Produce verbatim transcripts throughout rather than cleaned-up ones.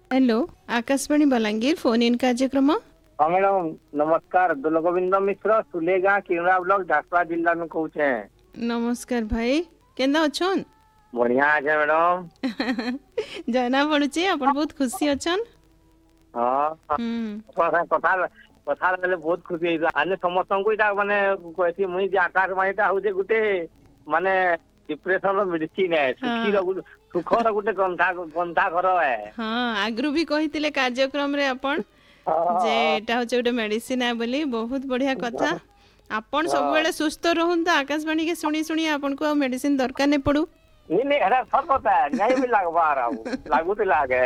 Hello Akashvani Balangir phone in कार्यक्रम। हाँ madam नमस्कार। दुलगोविंद मिश्र सुलेगा किरणा ब्लॉक ढाका जिला में कहूचे। नमस्कार भाई केंदा अछन? बढ़िया আছে मैडम। जाना पड़ुचे अपन बहुत खुशी अछन। हाँ हम्म କଥା କଥା କଥା लगले बहुत खुशी ହେଇଥିଲା। ଆମେ ସମସ୍ତଙ୍କୁ ଏଇଟା ମାନେ କହିଛି ମୁଇଁ ଯେ ଆକାଶବାଣୀଟା ହଉଛି ଗୋଟେ ମାନେ ଡିପ୍ରେସନର ମେଡିସିନ है हाँ ସୁଖୀର ଗୋଟେ ସୁଖର ଗୋଟେ ଗନ୍ଥା ଗନ୍ଥା ଘର है। हाँ आगु भी कहितिले कार्यक्रम रे अपन जे एटा होचे गोटे मेडिसिन है बोली बहुत बढ़िया कथा। आपण सब बेले सुस्थ रहून तो आकाशवाणी के सुनी सुनी आपन को मेडिसिन दरकार नहीं पड़ू। नहीं नहीं एरा सब पता है नहीं भी लगवा रहा हूँ लागू तो लागे।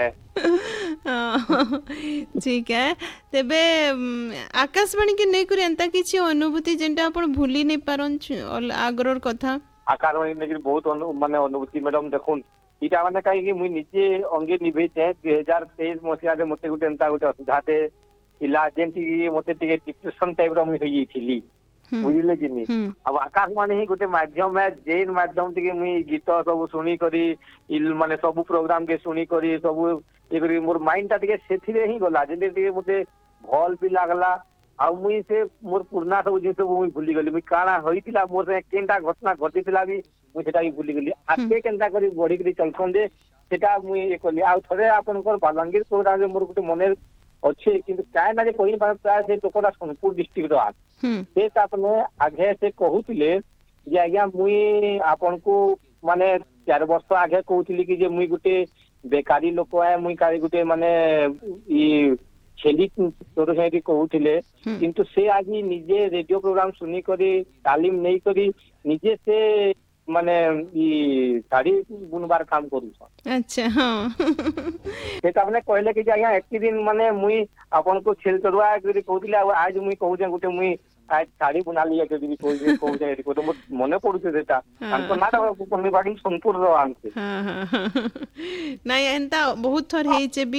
हाँ, ठीक है तेबे उम, आकाशवाणी के नहीं करी एंता किछि अनुभूति जेंटा आपण भूली नहीं पारन आग्रर कथा। आकाशवाणी नेकी बहुत अनु माने अनुभूति मैडम देखुन इटा माने काई मुई निजे अंगे निभे छे दो हज़ार तेईस मसिया रे मते गुटे एंता गुटे असुधाते इला जेंति मते टिके डिप्रेशन टाइप रो मुई होई थिली बुझिले कि नहीं। हम्म अब आकाशवाणी ही गोटे माध्यम है जेन माध्यम टिके मुई गीत सब सुनी करी इल माने सब प्रोग्राम के सुनी करी सब ए करी मोर माइंड ता टिके सेथिरे ही गला जेंति टिके मते भल भी लागला। आ मुई से मोर पुरना सब जिन सब मुई भूली गली मुई काना होइतिला मोर से केनटा घटना घटितिला भी मुई सेटा भी भूली गली। आके केनटा करी बढी करी चलखन दे सेटा मुई ए कली। आ थरे आपनकर बालांगीर प्रोग्राम रे मोर गुटे मने अच्छे किंतु काय ना जे कोई प्राय से टोकरा सोनपुर डिस्ट्रिक्ट रो आ हम्म से आपने आगे से कहूतिले जे आज्ञा मुई आपन को माने चार वर्ष आगे कहूतिली कि जे मुई गुटे बेकारी लोक है मुई काई गुटे माने ई छेली तोर से कहूतिले किंतु से आज निजे रेडियो प्रोग्राम सुनी करी तालीम नहीं करी निजे से माने ई साड़ी बुनबार काम करू। अच्छा हाँ से आपने कहले कि आज्ञा एक दिन माने मुई आपन को छेल तरुआ करी कहूतिले आज मुई कहूचे गुटे मुई आज साड़ी बुना लिया के भी कोई कोई जाय को तो मने पड़ुचे देता हमको ना तो कोनी बाकी सोनपुर रो आनते। हाँ हाँ हाँ नहीं एंता बहुत थर हेचे